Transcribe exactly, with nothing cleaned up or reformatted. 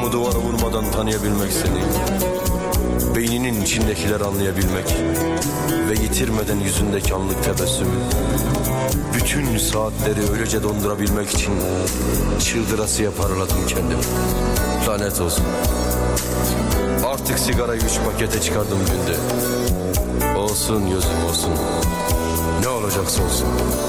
Ruhumu duvara vurmadan tanıyabilmek seni, beyninin içindekileri anlayabilmek ve yitirmeden yüzündeki anlık tebessümü, bütün saatleri öylece dondurabilmek için çıldırasıya paraladım kendimi. Lanet olsun. Artık sigarayı üç pakete çıkardım günde. Olsun gözüm olsun. Ne olacaksa olsun.